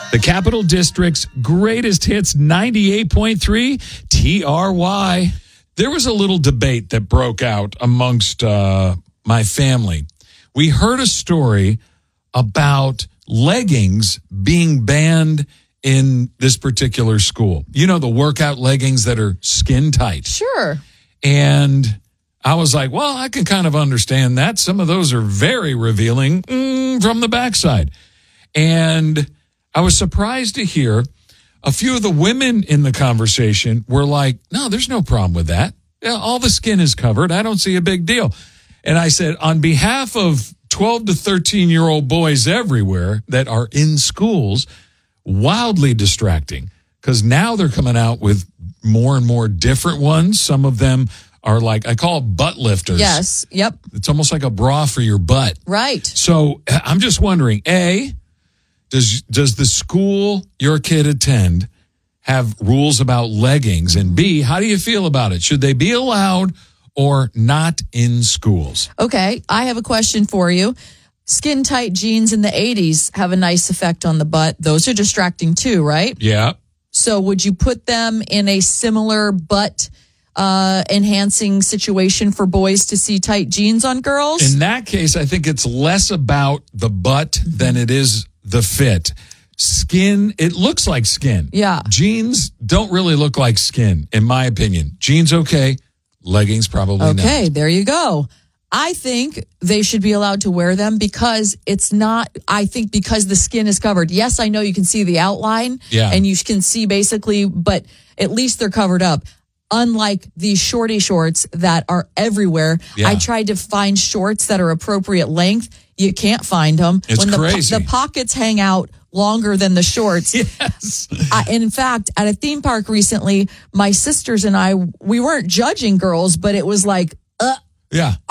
The Capital District's greatest hits 98.3 TRY. There was a little debate that broke out amongst my family. We heard a story about leggings being banned in this particular school. You know, the workout leggings that are skin tight. Sure. And I was like, well, I can kind of understand that. Some of those are very revealing from the backside. And I was surprised to hear a few of the women in the conversation were like, no, there's no problem with that. Yeah, all the skin is covered. I don't see a big deal. And I said, on behalf of 12 to 13-year-old boys everywhere that are in schools, wildly distracting, because now they're coming out with more and more different ones. Some of them are like, I call it butt lifters. Yes. Yep. It's almost like a bra for your butt. Right. So I'm just wondering, A, does the school your kid attend have rules about leggings? And B, how do you feel about it? Should they be allowed or not in schools? Okay, I have a question for you. Skin tight jeans in the 80s have a nice effect on the butt. Those are distracting too, right? Yeah. So would you put them in a similar butt enhancing situation for boys to see tight jeans on girls? In that case, I think it's less about the butt than it is the fit. Skin, it looks like skin. Yeah. Jeans don't really look like skin, in my opinion. Jeans, okay. Leggings, probably not. Okay, there you go. I think they should be allowed to wear them because because the skin is covered. Yes, I know you can see the outline. Yeah. And you can see basically, but at least they're covered up. Unlike these shorty shorts that are everywhere. Yeah. I tried to find shorts that are appropriate length. You can't find them. It's crazy. The pockets hang out longer than the shorts. Yes. In fact, at a theme park recently, my sisters and I, we weren't judging girls, but it was like, yeah.